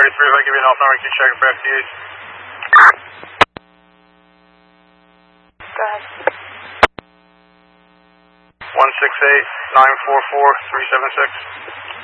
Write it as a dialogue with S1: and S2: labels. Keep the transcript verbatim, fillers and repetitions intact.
S1: three, if I give you an alpha number, keep checking for F T As.
S2: Go ahead.
S1: one six eight, nine four four, three seven six.